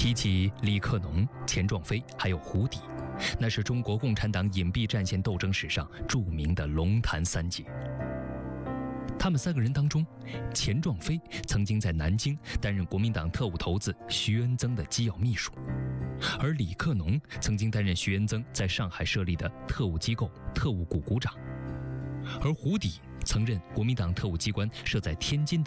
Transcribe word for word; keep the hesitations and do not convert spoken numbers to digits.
提起李克农、钱壮飞还有胡底，那是中国共产党隐蔽战线斗争史上著名的龙潭三杰。他们三个人当中，钱壮飞曾经在南京担任国民党特务头子徐恩曾的机要秘书，而李克农曾经担任徐恩曾在上海设立的特务机构特务股股长，而胡底曾任国民党特务机关设在天津的